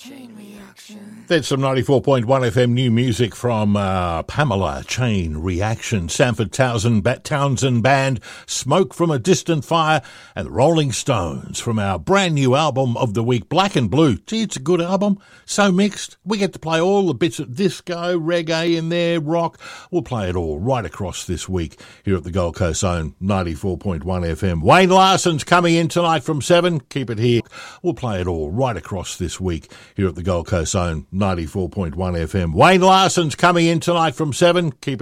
That's some 94.1 FM new music from Pamela, Chain Reaction, Sanford Townsend Band, Smoke from a Distant Fire, and the Rolling Stones from our brand new album of the week, Black and Blue. Gee, it's a good album, so mixed. We get to play all the bits of disco, reggae in there, rock. We'll play it all right across this week here at the Gold Coast Zone, 94.1 FM. Wayne Larson's coming in tonight from 7. Keep it here. We'll play it all right across this week here at the Gold Coast Zone, 94.1 FM. Wayne Larson's coming in tonight from 7. Keep